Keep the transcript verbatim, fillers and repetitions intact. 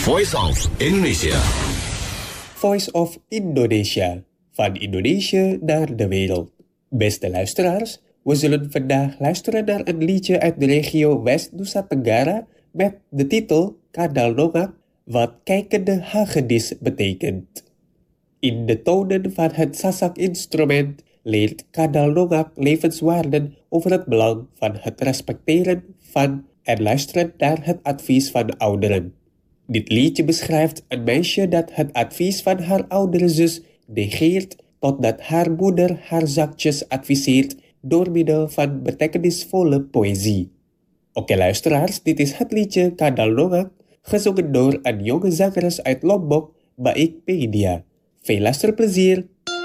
Voice of Indonesia. Voice of Indonesia. Van Indonesië naar de wereld. Beste luisteraars, we zullen vandaag luisteren naar een liedje uit de regio West-Nusa Tenggara met de titel Kadal Nongak, wat kijkende hagedis betekent. In de tonen van het Sasak-instrument leert Kadal Nongak levenswaarden over het belang van het respecteren van en luisteren naar het advies van ouderen. Dit liedje beschrijft een meisje dat het advies van haar oudere zus negeert totdat haar moeder haar zachtjes adviseert door middel van betekenisvolle poëzie. Oké luisteraars, dit is het liedje Kadal Nongak, gezongen door een jonge zangeres uit Lombok, Baik Media. Veel luisterplezier!